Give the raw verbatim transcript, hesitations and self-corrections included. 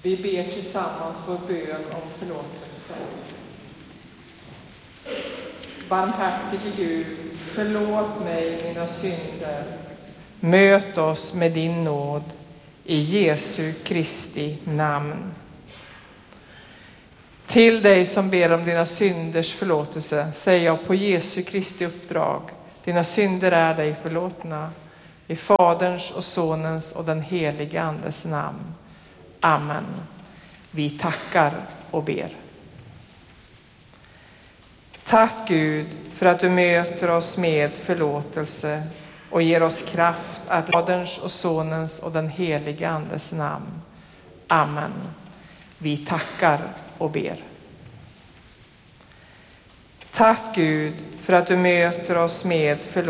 Vi ber tillsammans vår bön om förlåtelse. Barmhärtige Gud, förlåt mig mina synder. Möt oss med din nåd. I Jesu Kristi namn. Till dig som ber om dina synders förlåtelse säger jag på Jesu Kristi uppdrag: dina synder är dig förlåtna. I Faderns och Sonens och den helige Andes namn. Amen. Vi tackar och ber. Tack Gud för att du möter oss med förlåtelse och ger oss kraft att Faderns och Sonens och den helige Andes namn. Amen. Vi tackar och ber. Tack Gud för att du möter oss med förlåtelse